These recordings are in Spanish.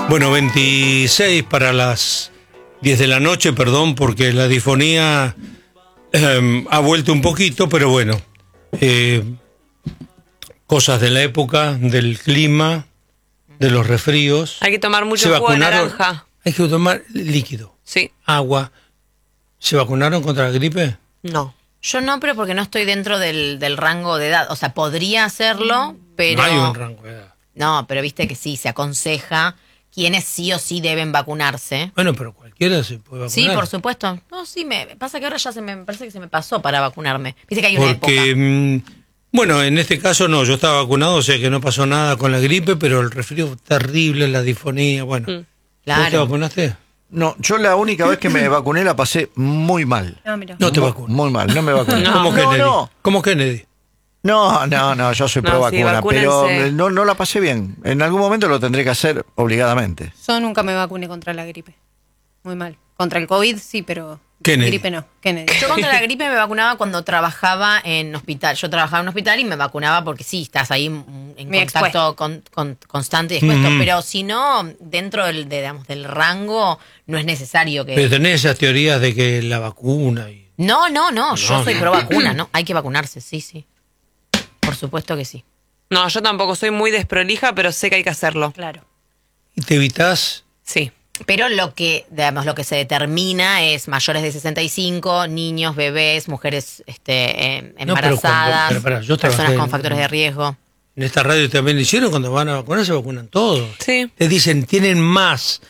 Bueno, 26 para las 10 de la noche, perdón, porque la difonía ha vuelto un poquito, pero bueno, cosas de la época, del clima, de los resfríos. Hay que tomar mucho jugo de naranja. Hay que tomar líquido, sí, agua. ¿Se vacunaron contra la gripe? No. Yo no, pero porque no estoy dentro del rango de edad. O sea, podría hacerlo, pero... No hay un rango de edad. No, pero viste que sí, se aconseja quienes sí o sí deben vacunarse. Bueno, pero cualquiera se puede vacunar. Sí, por supuesto. No, sí, me pasa que ahora ya me parece que se me pasó para vacunarme. Viste que hay una porque, época. Bueno, en este caso no, yo estaba vacunado, o sea que no pasó nada con la gripe, pero el resfrío terrible, la difonía, bueno. Claro. ¿Vos te vacunaste? No, yo la única vez que me vacuné la pasé muy mal. No, mira. No te vacunas. Muy mal, no me vacuné. ¿Cómo Kennedy? No. ¿Cómo Kennedy? No, yo soy pro sí, vacuna, pero vacúnense. no la pasé bien. En algún momento lo tendré que hacer obligadamente. Yo nunca me vacuné contra la gripe. Muy mal. Contra el COVID sí, pero Kennedy. gripe no. Kennedy. Yo contra la gripe me vacunaba cuando trabajaba en hospital. Yo trabajaba en un hospital y me vacunaba porque sí, estás ahí en Muy contacto constante y expuesto. Pero si no, dentro del rango, no es necesario que... Pero tenés esas teorías de que la vacuna y... No, yo soy pro vacuna, ¿no? Hay que vacunarse, sí. Por supuesto que sí. No, yo tampoco soy muy desprolija, pero sé que hay que hacerlo. Claro. y te evitás... Sí. Pero lo que se determina es mayores de 65, niños, bebés, mujeres embarazadas, pero pará, yo personas trabajé con factores de riesgo. En esta radio también lo hicieron, cuando van a vacunar se vacunan todos. Sí. Te dicen, tienen más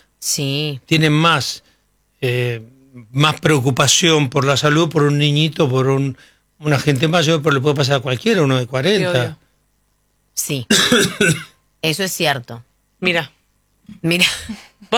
preocupación por la salud, por un niñito, por una gente mayor, pero le puede pasar a cualquiera, uno de 40. Sí, eso es cierto. Mira.